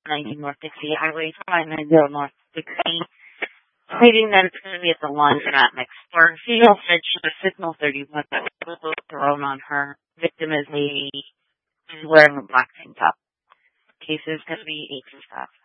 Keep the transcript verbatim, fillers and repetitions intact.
nineteen North Dixie Highway, five nine zero North Dixie, stating that it's going to be at the laundromat next door. Female said she was signal thirty-one that was thrown on her. Victim is a is wearing a black tank top. Case is going to be eight to five.